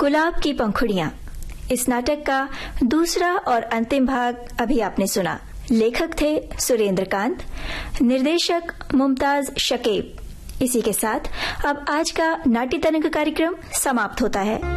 गुलाब की पंखुड़ियां। इस नाटक का दूसरा और अंतिम भाग अभी आपने सुना। लेखक थे सुरेंद्र कांत, निर्देशक मुमताज शकीब। इसी के साथ अब आज का नाट्य तरंग कार्यक्रम समाप्त होता है।